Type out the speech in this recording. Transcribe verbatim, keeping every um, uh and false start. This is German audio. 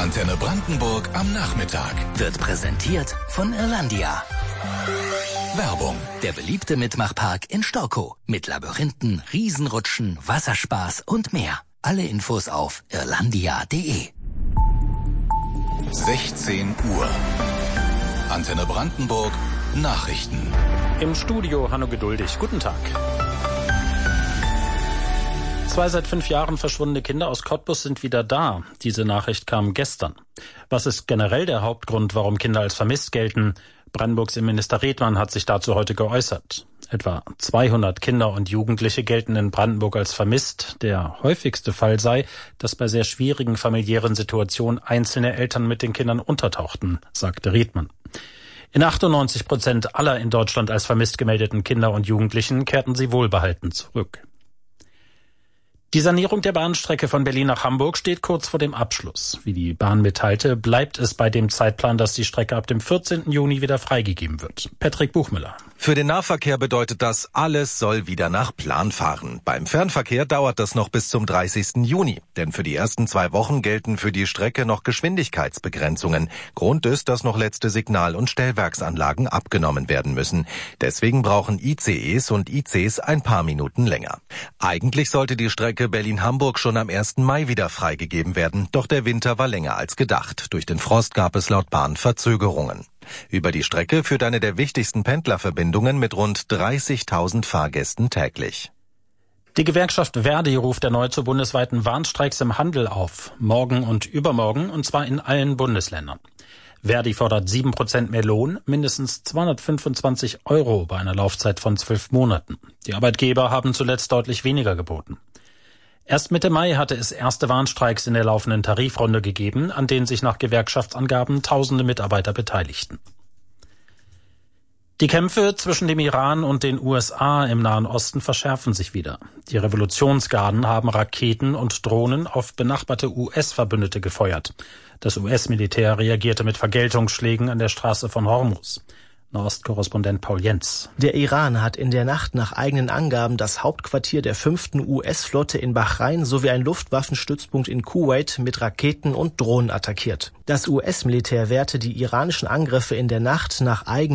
Antenne Brandenburg am Nachmittag. Wird präsentiert von Irlandia. Werbung. Der beliebte Mitmachpark in Storkow. Mit Labyrinthen, Riesenrutschen, Wasserspaß und mehr. Alle Infos auf irlandia punkt de. sechzehn Uhr. Antenne Brandenburg. Nachrichten. Im Studio Hanno Geduldig. Guten Tag. Zwei seit fünf Jahren verschwundene Kinder aus Cottbus sind wieder da. Diese Nachricht kam gestern. Was ist generell der Hauptgrund, warum Kinder als vermisst gelten? Brandenburgs Innenminister Redmann hat sich dazu heute geäußert. Etwa zweihundert Kinder und Jugendliche gelten in Brandenburg als vermisst. Der häufigste Fall sei, dass bei sehr schwierigen familiären Situationen einzelne Eltern mit den Kindern untertauchten, sagte Redmann. In achtundneunzig Prozent aller in Deutschland als vermisst gemeldeten Kinder und Jugendlichen kehrten sie wohlbehalten zurück. Die Sanierung der Bahnstrecke von Berlin nach Hamburg steht kurz vor dem Abschluss. Wie die Bahn mitteilte, bleibt es bei dem Zeitplan, dass die Strecke ab dem vierzehnten Juni wieder freigegeben wird. Patrick Buchmüller. Für den Nahverkehr bedeutet das, alles soll wieder nach Plan fahren. Beim Fernverkehr dauert das noch bis zum dreißigsten Juni. Denn für die ersten zwei Wochen gelten für die Strecke noch Geschwindigkeitsbegrenzungen. Grund ist, dass noch letzte Signal- und Stellwerksanlagen abgenommen werden müssen. Deswegen brauchen I C Es und I Cs ein paar Minuten länger. Eigentlich sollte die Strecke Berlin-Hamburg schon am ersten Mai wieder freigegeben werden. Doch der Winter war länger als gedacht. Durch den Frost gab es laut Bahn Verzögerungen. Über die Strecke führt eine der wichtigsten Pendlerverbindungen mit rund dreißigtausend Fahrgästen täglich. Die Gewerkschaft Verdi ruft erneut zu bundesweiten Warnstreiks im Handel auf. Morgen und übermorgen, und zwar in allen Bundesländern. Verdi fordert sieben Prozent mehr Lohn, mindestens zweihundertfünfundzwanzig Euro bei einer Laufzeit von zwölf Monaten. Die Arbeitgeber haben zuletzt deutlich weniger geboten. Erst Mitte Mai hatte es erste Warnstreiks in der laufenden Tarifrunde gegeben, an denen sich nach Gewerkschaftsangaben tausende Mitarbeiter beteiligten. Die Kämpfe zwischen dem Iran und den U S A im Nahen Osten verschärfen sich wieder. Die Revolutionsgarden haben Raketen und Drohnen auf benachbarte U S-Verbündete gefeuert. Das U S-Militär reagierte mit Vergeltungsschlägen an der Straße von Hormuz. Nahostkorrespondent Paul Jentz. Der Iran hat in der Nacht nach eigenen Angaben das Hauptquartier der fünften U S-Flotte in Bahrain sowie einen Luftwaffenstützpunkt in Kuwait mit Raketen und Drohnen attackiert. Das U S-Militär wehrte die iranischen Angriffe in der Nacht nach eigenen